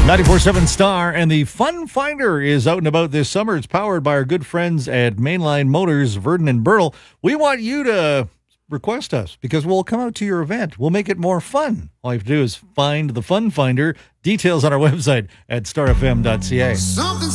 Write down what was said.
94.7 Star, and the Fun Finder is out and about this summer. It's powered by our good friends at Mainline Motors, Verdon and Burl. We want you to request us because we'll come out to your event. We'll make it more fun. All you have to do is find the Fun Finder. Details on our website at starfm.ca. Something's